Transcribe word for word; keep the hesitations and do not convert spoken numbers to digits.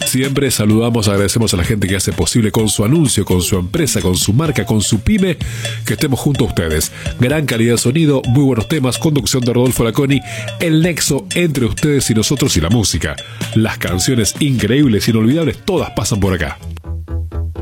Siempre saludamos, agradecemos a la gente que hace posible con su anuncio, con su empresa, con su marca, con su pyme, que estemos junto a ustedes. Gran calidad de sonido, muy buenos temas, conducción de Rodolfo Laconi, el nexo entre ustedes y nosotros y la música. Las canciones increíbles, inolvidables, todas pasan por acá.